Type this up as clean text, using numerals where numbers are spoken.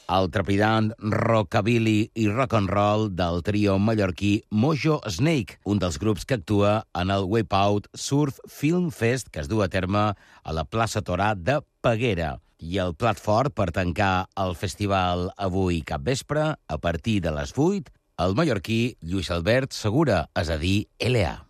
el trepidant rockabilly i rock and roll del trio mallorquí Mojo Snake, un dels grups que actua en el Wipeout Surf Film Fest que es du a terme a la plaça Torà de Peguera. I el plat fort per tancar el festival avui capvespre, a partir de les 8, el mallorquí Lluís Albert Segura, és a dir, L.A.